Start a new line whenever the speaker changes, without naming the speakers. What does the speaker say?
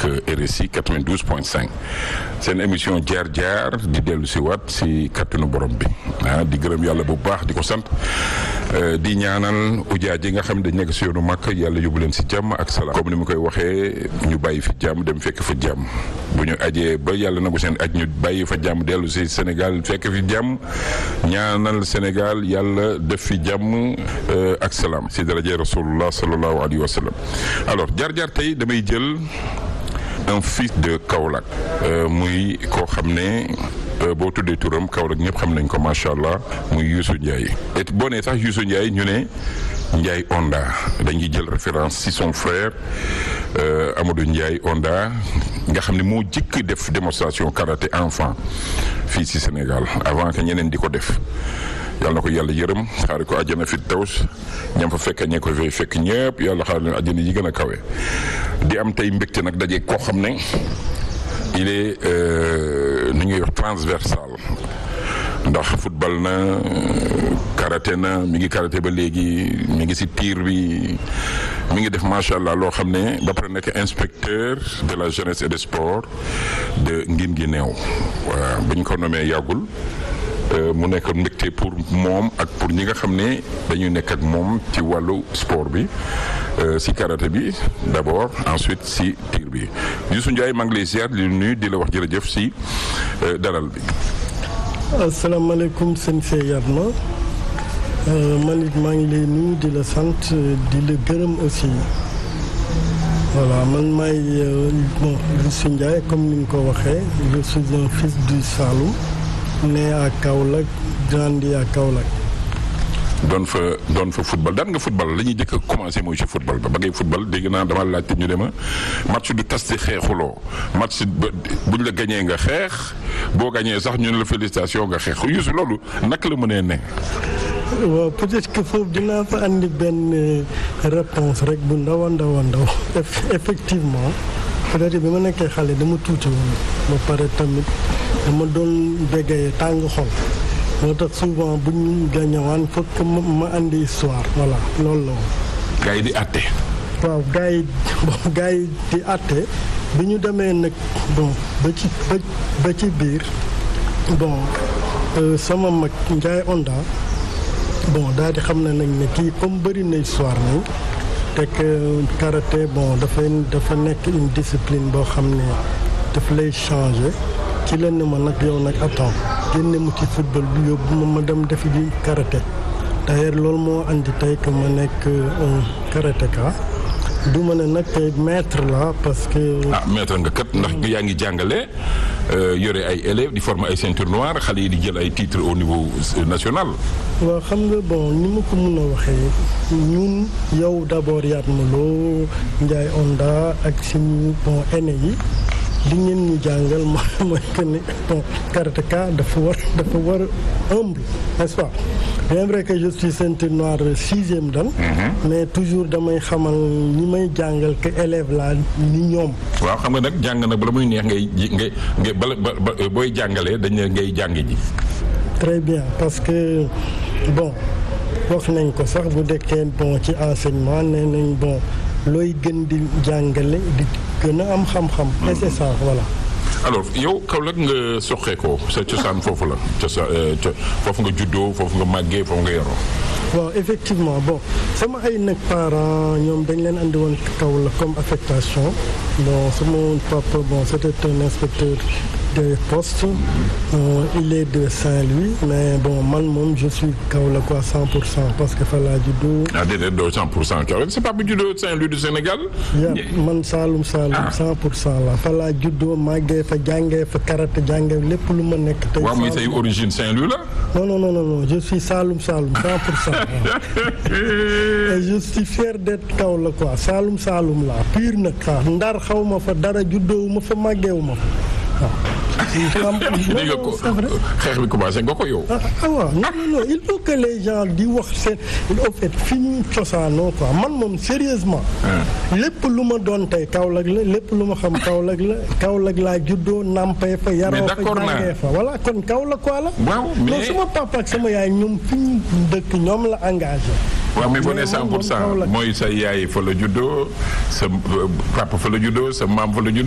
RSI 92.5 seen émission jaar-jaar di dellu si waat si kattanu borom bi di gërëm yàlla bu baax di ko sant di ñaanal ujaaj yi nga xam ne dañ nekk si yoonu Makka yàlla yóbbu leen si jàmm ak salaam comme ni mu koy waxee ñu bàyyi fi jàmm dem fekk fa jàmm bu ñu ajee ba yàlla nangu seen aj ñu bàyyi fa jàmm dellu si Sénégal fekk fi jàmm ñaanal Sénégal yàlla def fi jàmm ak salaam si daraja rasulullah sallallahu alayhi wa sallam. Alors jaar-jaar tey damay jël un fils de Kaolack muy koo xam ne boo tuddee turam Kaolack ñëpp xam nañ ko macha allah muy Youssou Ndiaye et boo nee sax Youssou Ndiaye ñu ne Ndiaye Onda dañuy jël référence si son frère Amadou Ndiaye Onda nga xam ne moo jëkk def démonstration karaté enfant fii si Sénégal avant que ñeneen di ko def. yàlla na ko yàlla yërëm xaari ko àjjana fi taws ñam fa fekk ñee ko fay fekk ñëpp yàlla xaar leen àjjana yi gën a kawe di am tey mbégte nag daje koo xam ne il est ni ñuy wax transversal ndax football na karaté na mi ngi karaté ba léegi mi ngi si tir bi mi ngi def macha allah loo xam ne ba pare nekk inspecteur de la jeunesse et des sports de Guinguinéo waaw bu ñu ko nommé yàggul mu nekk mbégte pour moom ak pour ñi nga xam ne dañuy nekk ak moom ci wàllu sport bi si karaté bi d'abord ensuite si tir bi Youssou Ndiaye maa ngi lay ziar di nuyu di la wax jërëjëf si dalal bi.
asalaamaaleykum sëñ Seye Yatma man it maa ngi lay nuyu di la sant di la gërëm aussi voilà man maay Youssou Ndiaye comme ni nga ko waxee je suis un fils du Saloum. né à Kaolack grandi à Kaolack.
doon fa football daan nga football la ñuy jëkk a commencé mooy ci football ba ngay football dégg naa dama laajte ñu dema match du tas di xeexuloo match buñ la gañee nga xeex boo gañee sax ñu ne la félicitation nga xeex Youssou loolu naka la mënee ne.
waaw peut-être que foofu dinaa fa andi benn réponse rek bu ndaw a ndaw a ndaw effectivement peut-être bi ma nekkee xale dama tuuti woon ba pare tamit dama doon béggee tàng xol moo tax souvent bu ñu gañawaan foog que ma andi histoire voilà loolu la woon.
gars yi di àtte.
waaw gars yi di àtte bi ñu demee nag bon ba ci biir bon sama mag Ndiaye Onda bon daal di xam ne nag ne kii comme bëri na histoire nii te que karaté bon dafa nekk une discipline boo xam ne daf lay changer ci la ne ma nag yow nag attends génne mu ci football bi yóbbu ma dem defi ji karaté d'ailleurs loolu moo andi tey que ma nekk un karatéka du ma ne nag tey maître la parce que.
maître nga kat ndax yaa ngi jàngale yore ay élèves di former ay ceinture noire xale yi di jël ay titres au niveau national.
waaw xam nga bon ni ma ko mun a waxee ñun yow d'abord Yatma Lo Ndiaye Onda ak suñu bon aîné yi li ngeen ñu jàngal mooy que ne bon karatéka dafa war humble n'est-ce pas bien vrai que je suis ceinture noire 6e dan mais toujours damay xamal ñi may jàngal que élève laa ni ñoom.
waaw xam nga nag jàng nag bala muy neex ngay bala booy jàngalee dañ ne ngay jàng ji.
très bien parce que bon wax nañ ko sax bu dekkee bon ci enseignement nee nañ bon looy gën di jàngale di gën a am xam-xam. et c'est ça voilà.
alors yow Kaolack nga soqeekoo sa cosaan foofu la foofu nga juddoo foofu nga màggee foofu nga yaroo.
waaw effectivement bon sama ay nag parents ñoom dañ leen andi woon Kaolack comme affectation bon sama papa bon c'était un inspecteur des postes il est de Saint-Louis mais bon man moom je suis Kaolack quoi 100% parce que fa laa juddoo.
déedéet doo 100% Kaolack c'est pas bu juddoo Saint-Louis du Sénégal.
man Saloum 100% la fa laa juddoo màggee fa jàngee fa karaté jàngee lépp lu ma nekk. tey
waaw mais say origine Saint-Louis la.
non je suis Saloum 100%. et je suis fier d'être Kaolack quoi Saloum la pire nag Ndar xaw ma fa dara juddoo ma fa màggeewu ma fa waaw.
dégg nga ko xeex bi commencé nga ko yow.
waaw non il faut que les gens di wax seen au fait fi ñu cosaanoo quoi man moom sérieusement lépp lu ma doon tey Kaolack la lépp lu ma xam Kaolack la Kaolack laa juddoo nampee fa yaroo fa jàngee fa voilà kon Kaolack quoi la.
waaw mais
non sama papa ak sama yaay ñoom fi ñu dëkk ñoom la engagé.
waaw mais boo nee 100% mooy sa yaay fa la juddoo sa papa fa la juddoo sa maam fa la juddoo.